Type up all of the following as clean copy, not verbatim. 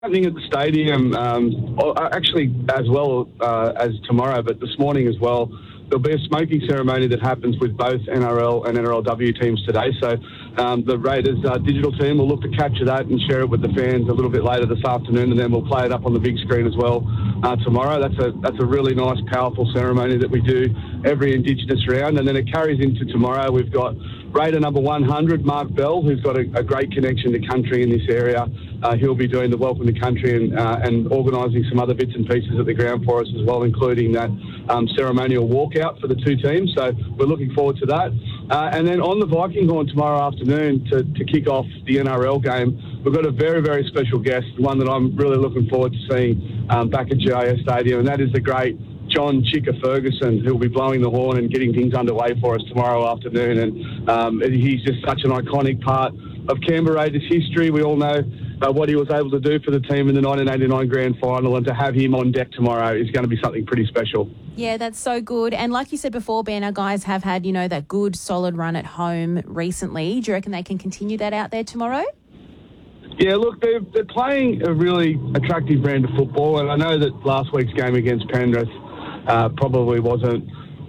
Happening at the stadium, actually as well as tomorrow, but this morning as well. There'll be a smoking ceremony that happens with both NRL and NRLW teams today. So the Raiders digital team will look to capture that and share it with the fans a little bit later this afternoon, and then we'll play it up on the big screen as well tomorrow. That's a really nice, powerful ceremony that we do every Indigenous round, and then it carries into tomorrow. We've got Raider number 100, Mark Bell, who's got a great connection to country in this area. He'll be doing the Welcome to Country and organising some other bits and pieces at the ground for us as well, including that ceremonial walkout for the two teams. So we're looking forward to that. And then on the Viking Horn tomorrow afternoon to kick off the NRL game, we've got a very, very special guest, one that I'm really looking forward to seeing back at GIS Stadium, and that is the great John Chicka Ferguson, who'll be blowing the horn and getting things underway for us tomorrow afternoon. And he's just such an iconic part of Canberra Raiders history. We all know what he was able to do for the team in the 1989 Grand Final, and to have him on deck tomorrow is going to be something pretty special. Yeah, that's so good. And like you said before, Ben, our guys have had, that good, solid run at home recently. Do you reckon they can continue that out there tomorrow? Yeah, look, they're playing a really attractive brand of football, and I know that last week's game against Penrith probably wasn't,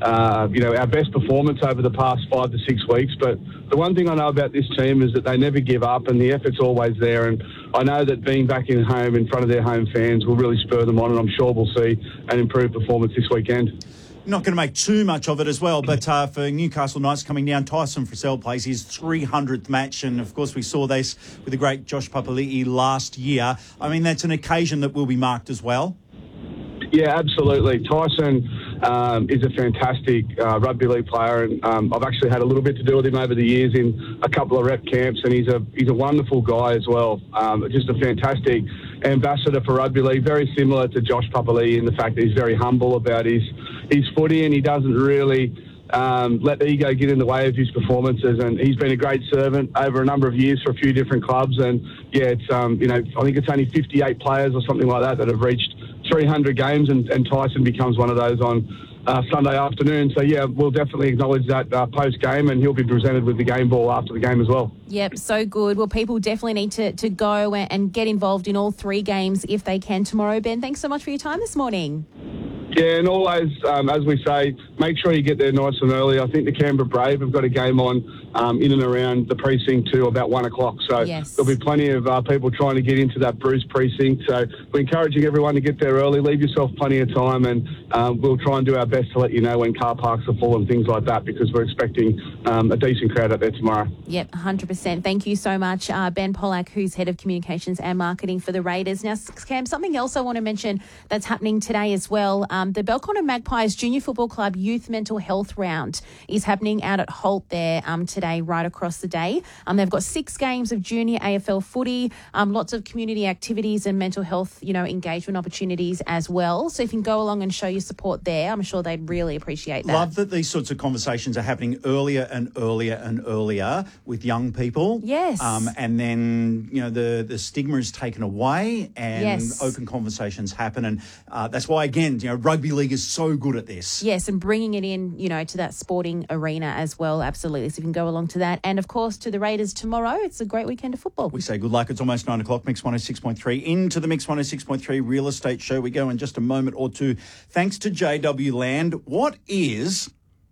our best performance over the past 5 to 6 weeks. But the one thing I know about this team is that they never give up, and the effort's always there. And I know that being back in home in front of their home fans will really spur them on, and I'm sure we'll see an improved performance this weekend. Not going to make too much of it as well, but for Newcastle Knights coming down, Tyson Frizzell plays his 300th match, and of course we saw this with the great Josh Papali'i last year. I mean, that's an occasion that will be marked as well. Yeah, absolutely. Tyson is a fantastic rugby league player, and I've actually had a little bit to do with him over the years in a couple of rep camps, and he's a wonderful guy as well. Just a fantastic ambassador for rugby league, very similar to Josh Papali'i in the fact that he's very humble about his footy, and he doesn't really let the ego get in the way of his performances. And he's been a great servant over a number of years for a few different clubs. And yeah, it's I think it's only 58 players or something like that have reached 300 games, and Tyson becomes one of those on Sunday afternoon. So yeah, we'll definitely acknowledge that post-game, and he'll be presented with the game ball after the game as well. Yep, so good. Well, people definitely need to go and get involved in all three games if they can tomorrow. Ben, thanks so much for your time this morning. Yeah, and always, as we say, make sure you get there nice and early. I think the Canberra Brave have got a game on in and around the precinct too, about 1 o'clock. So yes, there'll be plenty of people trying to get into that Bruce precinct. So we're encouraging everyone to get there early. Leave yourself plenty of time, and we'll try and do our best to let you know when car parks are full and things like that, because we're expecting a decent crowd out there tomorrow. Yep, 100%. Thank you so much, Ben Pollack, who's Head of Communications and Marketing for the Raiders. Now, Cam, something else I want to mention that's happening today as well. The Belconnen Magpies Junior Football Club Youth Mental Health Round is happening out at Holt there today, right across the day. They've got 6 games of junior AFL footy, lots of community activities and mental health, engagement opportunities as well. So if you can go along and show your support there, I'm sure they'd really appreciate that. Love that these sorts of conversations are happening earlier and earlier and earlier with young people. Yes. And then, the stigma is taken away, and yes, open conversations happen. And that's why, again, rugby league is so good at this. Yes, and bringing it in, to that sporting arena as well. Absolutely. So you can go along to that. And, of course, to the Raiders tomorrow. It's a great weekend of football. We say good luck. It's almost 9 o'clock. Mix 106.3. Into the Mix 106.3 Real Estate Show we go in just a moment or two. Thanks to JW Land. What is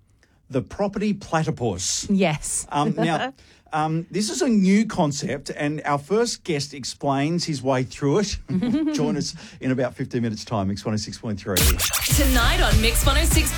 the property platypus? Yes. Now, this is a new concept, and our first guest explains his way through it. Join us in about 15 minutes' time, Mix 106.3. Tonight on Mix 106.3.